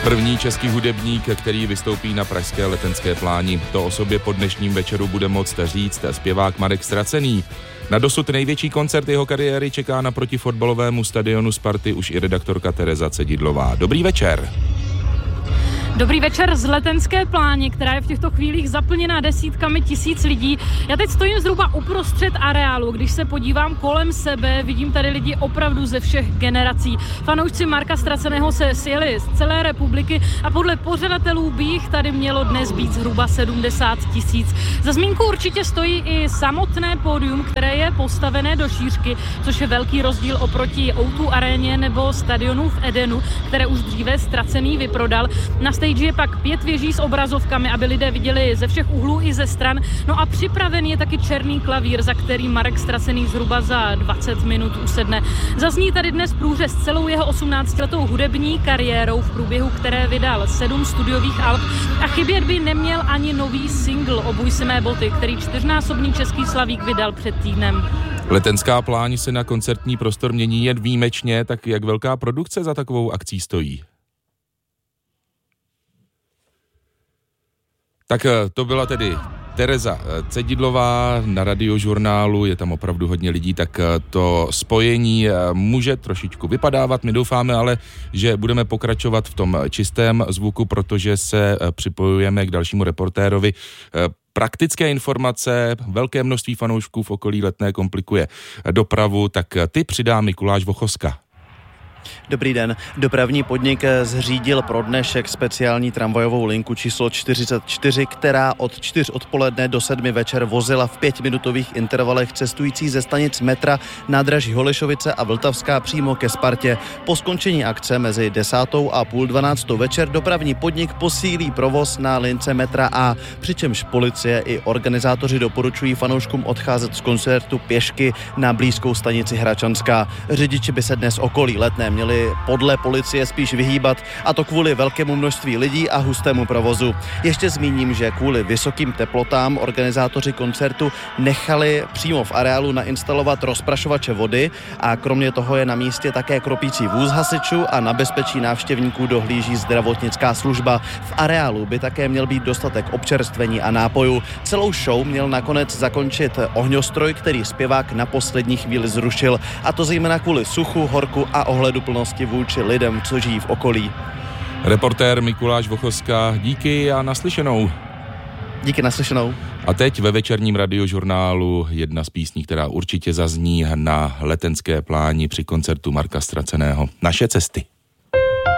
První český hudebník, který vystoupí na pražské Letenské pláni. To o sobě po dnešním večeru bude moct říct zpěvák Marek Stracený. Na dosud největší koncert jeho kariéry čeká naproti fotbalovému stadionu Sparty už i redaktorka Tereza Cedidlová. Dobrý večer. Dobrý večer z Letenské pláně, která je v těchto chvílích zaplněná desítkami tisíc lidí. Já teď stojím zhruba uprostřed areálu. Když se podívám kolem sebe, vidím tady lidi opravdu ze všech generací. Fanoušci Marka Straceného se sjeli z celé republiky a podle pořadatelů by jich tady mělo dnes být zhruba 70 000. Za zmínku určitě stojí i samotné pódium, které je postavené do šířky, což je velký rozdíl oproti O2 aréně nebo stadionu v Edenu, které už dříve Stracený vyprodal. Na stage je pak 5 věží s obrazovkami, aby lidé viděli ze všech úhlů i ze stran. No a připraven je taky černý klavír, za který Marek Stracený zhruba za 20 minut usedne. Zazní tady dnes průřez celou jeho 18letou hudební kariérou, v průběhu které vydal 7 studiových alb a chybět by neměl ani nový single Obuj si mé boty, který 4násobný český slavík vydal před týdnem. Letenská pláň se na koncertní prostor mění jen výjimečně, tak jak velká produkce za takovou akcí stojí? Tak to byla tedy Tereza Cedidlová na Radiožurnálu, je tam opravdu hodně lidí, tak to spojení může trošičku vypadávat. My doufáme ale, že budeme pokračovat v tom čistém zvuku, protože se připojujeme k dalšímu reportérovi. Praktické informace, velké množství fanoušků v okolí Letné komplikuje dopravu, tak ty přidá Mikuláš Vochoska. Dobrý den. Dopravní podnik zřídil pro dnešek speciální tramvajovou linku číslo 44, která od 4 odpoledne do 7 večer vozila v 5minutových intervalech cestující ze stanic metra nádraží Holešovice a Vltavská přímo ke Spartě. Po skončení akce mezi 10. a půl 12. večer dopravní podnik posílí provoz na lince metra A, přičemž policie i organizátoři doporučují fanouškům odcházet z koncertu pěšky na blízkou stanici Hračanská. Řidiči by se dnes okolí Letné měli podle policie spíš vyhýbat, a to kvůli velkému množství lidí a hustému provozu. Ještě zmíním, že kvůli vysokým teplotám organizátoři koncertu nechali přímo v areálu nainstalovat rozprašovače vody a kromě toho je na místě také kropící vůz hasičů a na bezpečí návštěvníků dohlíží zdravotnická služba. V areálu by také měl být dostatek občerstvení a nápojů. Celou show měl nakonec zakončit ohňostroj, který zpěvák na poslední chvíli zrušil, a to zejména kvůli suchu, horku a ohleduplnosti vůči lidem, co žijí v okolí. Reportér Mikuláš Vochoska, díky a naslyšenou. Díky, naslyšenou. A teď ve večerním Radiožurnálu jedna z písní, která určitě zazní na Letenské pláni při koncertu Marka Straceného. Naše cesty.